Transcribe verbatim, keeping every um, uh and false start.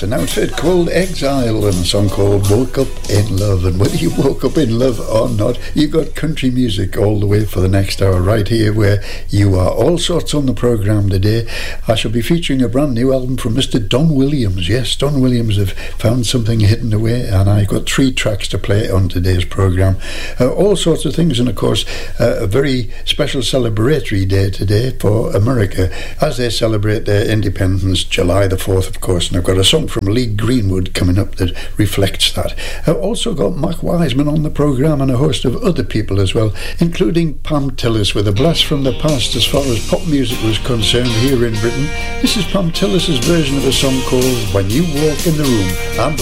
It's an outfit called Exile and a song called Woke Up in Love. And whether you woke up in love or not, you got country music all the way for the next hour right here, where you are all sorts on the programme today. I shall be featuring a brand new album from Mister Don Williams. Yes, Don Williams have found something hidden away, and I've got three tracks to play on today's programme. Uh, all sorts of things, and of course uh, a very special celebratory day today for America as they celebrate their independence, July the fourth, of course. And I've got a song from Lee Greenwood coming up that reflects that. I've also got Mark Wiseman on the programme and a host of other people as well, including Pam Tillis with a blast from the past as far as pop music was concerned here in Britain. This is Pam Tillis's version of a song called When You Walk in the Room. I'm